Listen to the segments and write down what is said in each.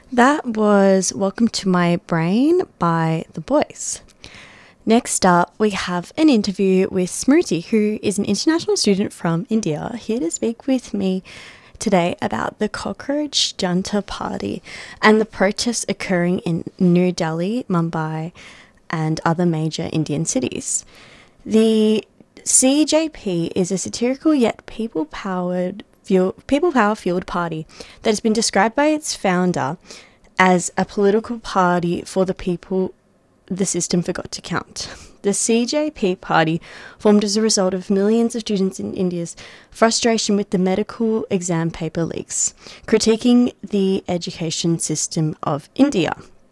That was Welcome to My Brain by The Boys. Next up, we have an interview with Smruti, who is an international student from India, here to speak with me today about the Cockroach Junta Party and the protests occurring in New Delhi, Mumbai, and other major Indian cities. The CJP is a satirical yet people-power fueled party that has been described by its founder as a political party for the people the system forgot to count. The CJP party formed as a result of millions of students in India's frustration with the medical exam paper leaks, critiquing the education system of India.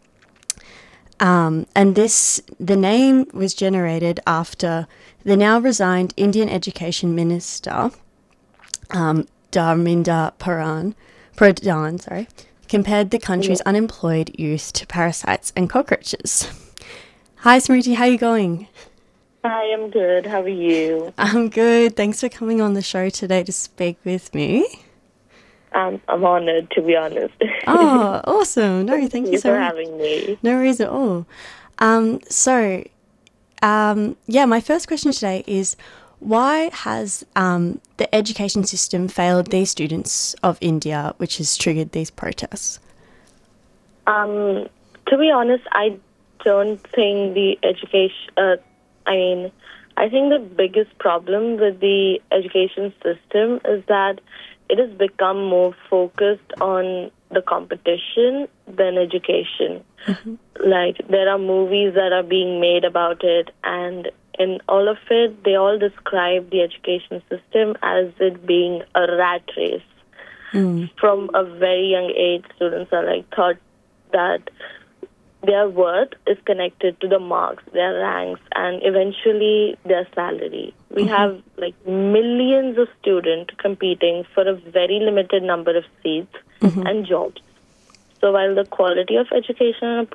The name was generated after the now resigned Indian Education Minister, Dharmendra Pradhan, compared the country's unemployed youth to parasites and cockroaches. Hi, Smruti, how are you going? Hi, I'm good. How are you? I'm good. Thanks for coming on the show today to speak with me. I'm honored, to be honest. Oh, awesome. No, thank you so for much. having me. No worries at all. My first question today is, why has the education system failed these students of India, which has triggered these protests? To be honest, I don't think the education... I think the biggest problem with the education system is that it has become more focused on the competition than education. Mm-hmm. Like, there are movies that are being made about it, and in all of it, they all describe the education system as it being a rat race. From a very young age, students are taught that their worth is connected to the marks, their ranks, and eventually their salary. We have millions of students competing for a very limited number of seats and jobs. So while the quality of education